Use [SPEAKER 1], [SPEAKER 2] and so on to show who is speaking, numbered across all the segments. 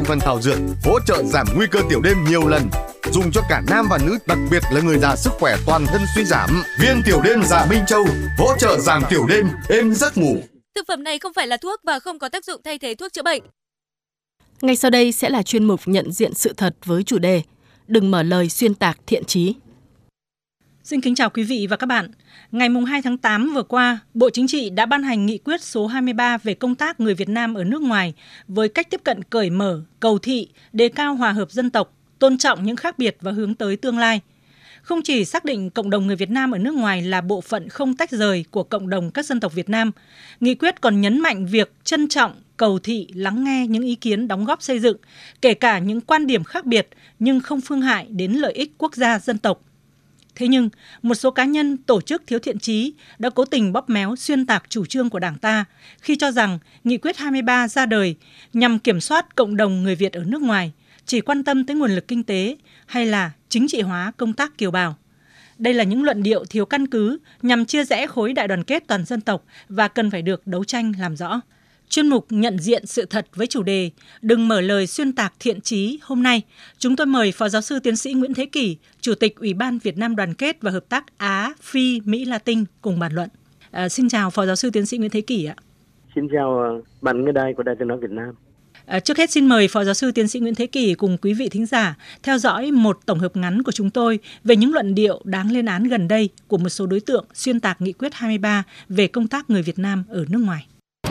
[SPEAKER 1] thành phần thảo dược hỗ trợ giảm nguy cơ tiểu đêm nhiều lần, dùng cho cả nam và nữ, đặc biệt là người già sức khỏe toàn thân suy giảm. Viên tiểu đêm Dạ Minh Châu hỗ trợ giảm tiểu đêm, êm giấc ngủ.
[SPEAKER 2] Thực phẩm này không phải là thuốc và không có tác dụng thay thế thuốc chữa bệnh.
[SPEAKER 3] Ngay sau đây sẽ là chuyên mục nhận diện sự thật với chủ đề Đừng mở lời xuyên tạc thiện chí.
[SPEAKER 4] Xin kính chào quý vị và các bạn. Ngày 2 tháng 8 vừa qua, Bộ Chính trị đã ban hành nghị quyết số 23 về công tác người Việt Nam ở nước ngoài với cách tiếp cận cởi mở, cầu thị, đề cao hòa hợp dân tộc, tôn trọng những khác biệt và hướng tới tương lai. Không chỉ xác định cộng đồng người Việt Nam ở nước ngoài là bộ phận không tách rời của cộng đồng các dân tộc Việt Nam, nghị quyết còn nhấn mạnh việc trân trọng, cầu thị, lắng nghe những ý kiến đóng góp xây dựng, kể cả những quan điểm khác biệt nhưng không phương hại đến lợi ích quốc gia dân tộc. Thế nhưng, một số cá nhân, tổ chức thiếu thiện chí đã cố tình bóp méo xuyên tạc chủ trương của Đảng ta khi cho rằng Nghị quyết 23 ra đời nhằm kiểm soát cộng đồng người Việt ở nước ngoài, chỉ quan tâm tới nguồn lực kinh tế hay là chính trị hóa công tác kiều bào. Đây là những luận điệu thiếu căn cứ nhằm chia rẽ khối đại đoàn kết toàn dân tộc và cần phải được đấu tranh làm rõ. Chuyên mục nhận diện sự thật với chủ đề Đừng mở lời xuyên tạc thiện chí hôm nay, chúng tôi mời Phó Giáo sư Tiến sĩ Nguyễn Thế Kỷ, Chủ tịch Ủy ban Việt Nam Đoàn kết và Hợp tác Á, Phi, Mỹ, Latin cùng bàn luận. Xin chào Phó Giáo sư Tiến sĩ Nguyễn Thế Kỷ ạ.
[SPEAKER 5] Xin chào bạn nghe đài của Đài Tiếng nói Việt Nam.
[SPEAKER 4] Trước hết xin mời Phó Giáo sư Tiến sĩ Nguyễn Thế Kỷ cùng quý vị thính giả theo dõi một tổng hợp ngắn của chúng tôi về những luận điệu đáng lên án gần đây của một số đối tượng xuyên tạc Nghị quyết 23 về công tác người Việt Nam ở nước ngoài.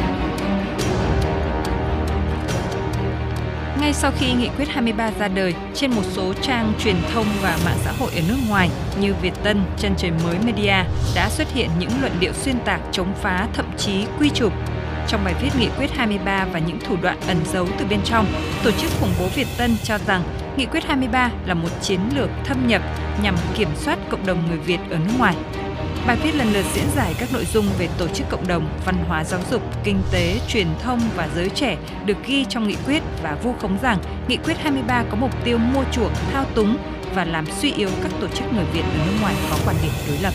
[SPEAKER 6] Ngay sau khi Nghị quyết 23 ra đời, trên một số trang truyền thông và mạng xã hội ở nước ngoài như Việt Tân, Chân Trời Mới Media đã xuất hiện những luận điệu xuyên tạc, chống phá, thậm chí quy chụp. Trong bài viết Nghị quyết 23 và những thủ đoạn ẩn giấu từ bên trong, tổ chức khủng bố Việt Tân cho rằng Nghị quyết 23 là một chiến lược thâm nhập nhằm kiểm soát cộng đồng người Việt ở nước ngoài. Bài viết lần lượt diễn giải các nội dung về tổ chức cộng đồng, văn hóa giáo dục, kinh tế, truyền thông và giới trẻ được ghi trong nghị quyết và vu khống rằng Nghị quyết 23 có mục tiêu mua chuộc, thao túng và làm suy yếu các tổ chức người Việt ở nước ngoài có quan điểm đối lập.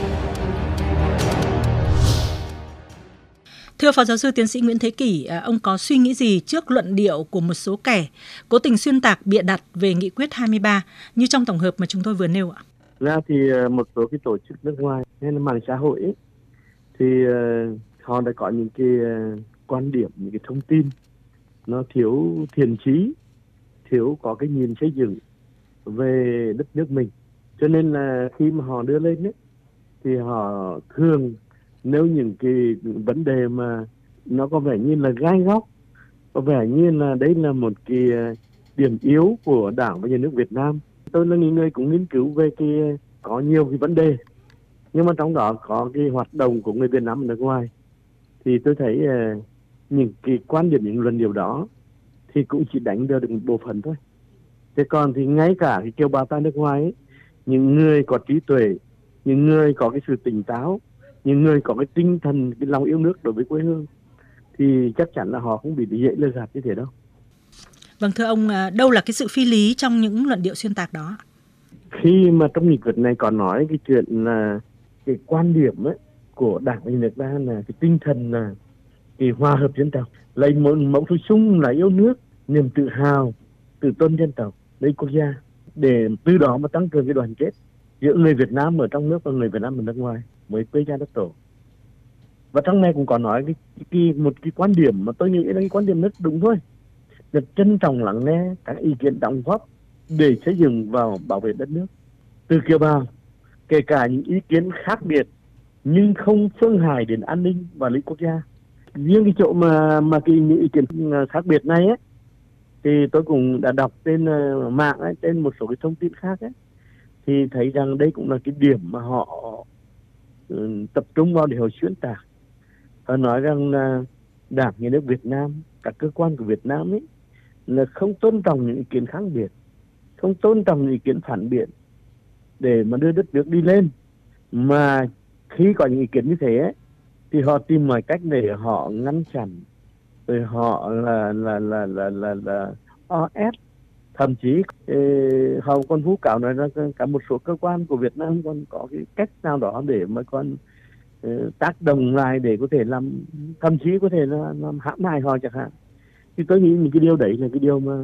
[SPEAKER 4] Thưa Phó Giáo sư Tiến sĩ Nguyễn Thế Kỷ, ông có suy nghĩ gì trước luận điệu của một số kẻ cố tình xuyên tạc bịa đặt về Nghị quyết 23 như trong tổng hợp mà chúng tôi vừa nêu ạ?
[SPEAKER 5] Ra thì một số cái tổ chức nước ngoài hay là mạng xã hội ấy, thì họ đã có những cái quan điểm, những cái thông tin nó thiếu thiện chí, thiếu có cái nhìn xây dựng về đất nước mình. Cho nên là khi mà họ đưa lên ấy, thì họ thường nêu những cái vấn đề mà nó có vẻ như là gai góc, có vẻ như là đấy là một cái điểm yếu của Đảng và Nhà nước Việt Nam. Tôi là người cũng nghiên cứu về có nhiều cái vấn đề, nhưng mà trong đó có cái hoạt động của người Việt Nam ở nước ngoài, thì tôi thấy những cái quan điểm, những luận điệu đó thì cũng chỉ đánh được một bộ phận thôi. Thế còn thì ngay cả cái kiều bào tại nước ngoài ấy, những người có trí tuệ, những người có cái sự tỉnh táo, những người có cái tinh thần, cái lòng yêu nước đối với quê hương, thì chắc chắn là họ không bị dễ lừa gạt như thế đâu.
[SPEAKER 4] Vâng, thưa ông, đâu là cái sự phi lý trong những luận điệu xuyên tạc đó?
[SPEAKER 5] Khi mà trong nghị quyết này có nói cái chuyện là cái quan điểm ấy của Đảng và Nhà nước ta là cái tinh thần là cái hòa hợp dân tộc, lấy mẫu số chung là yêu nước, niềm tự hào, tự tôn dân tộc, lấy quốc gia, để từ đó mà tăng cường cái đoàn kết giữa người Việt Nam ở trong nước và người Việt Nam ở nước ngoài với quê cha đất tổ. Và trong này cũng có nói một cái quan điểm mà tôi nghĩ là cái quan điểm rất đúng thôi, là trân trọng lắng nghe các ý kiến đóng góp để xây dựng vào bảo vệ đất nước từ kiều bào, kể cả những ý kiến khác biệt nhưng không phương hại đến an ninh và lợi ích quốc gia. Riêng cái chỗ mà những ý kiến khác biệt này ấy, thì tôi cũng đã đọc trên mạng ấy, trên một số cái thông tin khác ấy, thì thấy rằng đây cũng là cái điểm mà họ tập trung vào để họ xuyên tạc. Họ nói rằng là Đảng, Nhà nước Việt Nam, các cơ quan của Việt Nam ấy là không tôn trọng những ý kiến khác biệt, không tôn trọng những ý kiến phản biện để mà đưa đất nước đi lên. Mà khi có những ý kiến như thế ấy, thì họ tìm mọi cách để họ ngăn chặn, rồi họ là OS, thậm chí họ còn vu cáo nói là cả một số cơ quan của Việt Nam còn có cái cách nào đó để mà còn tác động lại để có thể làm, thậm chí có thể là làm hãm hại họ chẳng hạn. Thì tôi nghĩ những cái điều đấy là cái điều mà